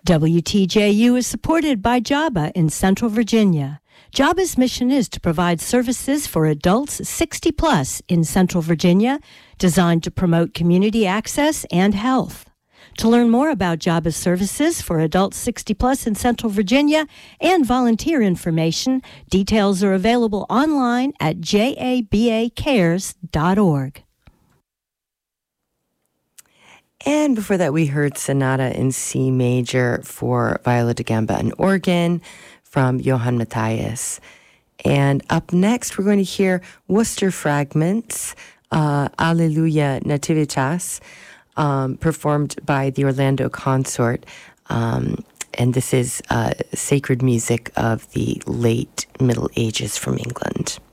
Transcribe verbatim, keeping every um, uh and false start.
W T J U is supported by JABA in Central Virginia. JABA's mission is to provide services for adults sixty plus in Central Virginia, designed to promote community access and health. To learn more about JABA's services for adults sixty plus in Central Virginia and volunteer information, details are available online at j a b a cares dot org. And before that, we heard Sonata in C major for viola da gamba and organ from Johann Matthias. And up next, we're going to hear Worcester Fragments, uh, Alleluia Nativitas, um, performed by the Orlando Consort. Um, and this is uh, sacred music of the late Middle Ages from England.